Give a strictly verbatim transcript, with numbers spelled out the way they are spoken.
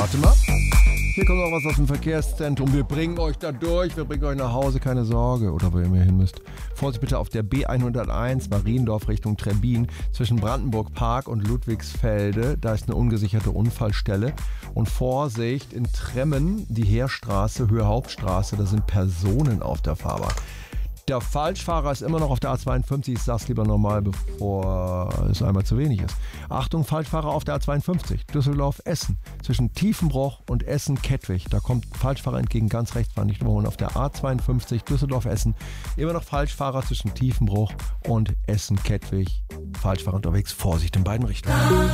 Warte mal. Hier kommt noch was aus dem Verkehrszentrum. Wir bringen euch da durch. Wir bringen euch nach Hause. Keine Sorge. Oder wo ihr immer hin müsst. Vorsicht bitte auf der B hunderteins Mariendorf Richtung Trebbin zwischen Brandenburg Park und Ludwigsfelde. Da ist eine ungesicherte Unfallstelle. Und Vorsicht in Tremmen, die Heerstraße, Höhe Hauptstraße. Da sind Personen auf der Fahrbahn. Der Falschfahrer ist immer noch auf der A zweiundfünfzig. Ich sag's lieber normal, bevor es einmal zu wenig ist. Achtung, Falschfahrer auf der A zweiundfünfzig. Düsseldorf-Essen. Zwischen Tiefenbruch und Essen-Kettwig. Da kommt ein Falschfahrer entgegen, ganz rechts fahren, nicht überholen. Auf der A zweiundfünfzig Düsseldorf-Essen. Immer noch Falschfahrer zwischen Tiefenbruch und Essen-Kettwig. Falschfahrer unterwegs. Vorsicht in beiden Richtungen.